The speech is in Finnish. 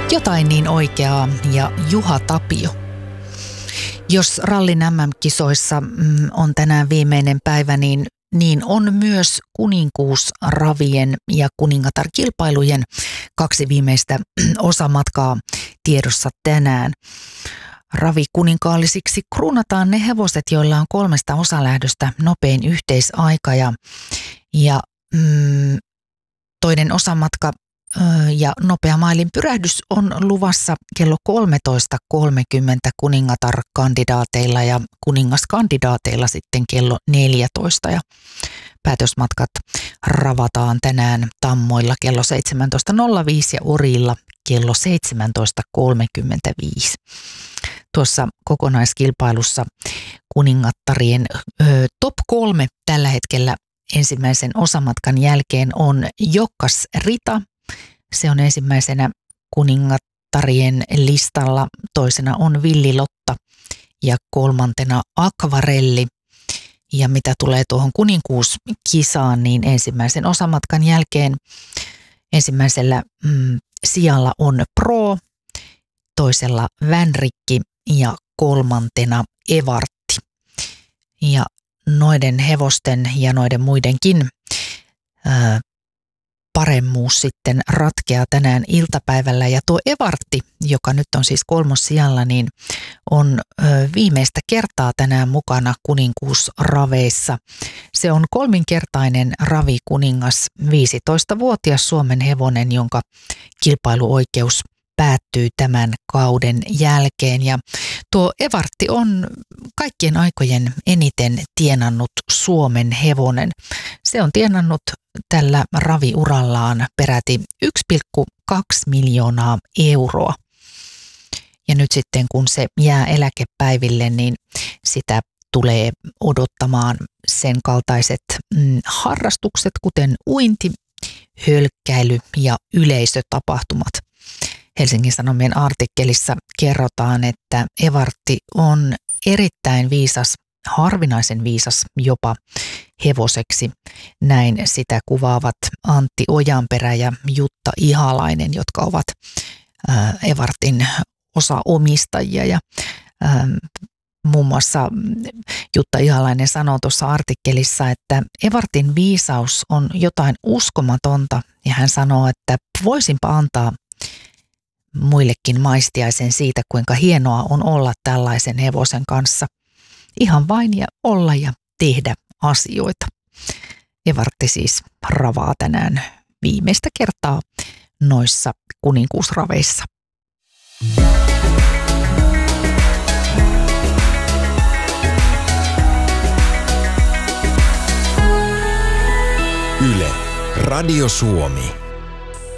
Jotain niin oikeaa ja Juha Tapio. Jos rallin MM-kisoissa on tänään viimeinen päivä, niin on myös kuninkuusravien ja kuningatarkilpailujen 2 viimeistä osamatkaa tiedossa tänään. Ravikuningaallisiksi kruunataan ne hevoset, joilla on 3 osalähdöstä nopein yhteisaika ja toinen osamatka ja nopea mailin pyrähdys on luvassa kello 13.30 kuningatar-kandidaateilla ja kuningaskandidaateilla sitten kello 14. Ja päätösmatkat ravataan tänään Tammoilla kello 17.05 ja Orilla kello 17.35. Tuossa kokonaiskilpailussa kuningattarien top 3 tällä hetkellä ensimmäisen osamatkan jälkeen on Jokkas Rita. Se on ensimmäisenä kuningattarien listalla, toisena on Villi Lotta ja 3. Akvarelli. Ja mitä tulee tuohon kuninkuuskisaan, niin ensimmäisen osamatkan jälkeen ensimmäisellä sijalla on Pro, toisella Vänrikki ja 3. Evartti. Ja noiden hevosten ja noiden muidenkin paremmuus sitten ratkeaa tänään iltapäivällä. Ja tuo Evartti, joka nyt on siis 3. sijalla, niin on viimeistä kertaa tänään mukana kuninkuusraveissa. Se on 3-kertainen ravikuningas, 15-vuotias Suomen hevonen, jonka kilpailuoikeus päättyy tämän kauden jälkeen. Ja tuo Evartti on kaikkien aikojen eniten tienannut Suomen hevonen. Se on tienannut tällä raviurallaan peräti 1,2 miljoonaa euroa. Ja nyt sitten kun se jää eläkepäiville, niin sitä tulee odottamaan sen kaltaiset harrastukset, kuten uinti, hölkkäily ja yleisötapahtumat. Helsingin Sanomien artikkelissa kerrotaan, että Evartti on erittäin viisas, harvinaisen viisas jopa hevoseksi. Näin sitä kuvaavat Antti Ojanperä ja Jutta Ihalainen, jotka ovat Evartin osaomistajia. Ja muun muassa Jutta Ihalainen sanoo tuossa artikkelissa, että Evartin viisaus on jotain uskomatonta, ja hän sanoo, että voisinpa antaa muillekin maistiaisen siitä, kuinka hienoa on olla tällaisen hevosen kanssa. Ihan vain ja olla ja tehdä asioita. Evartti siis ravaa tänään viimeistä kertaa noissa kuninkuusraveissa. Yle, Radio Suomi.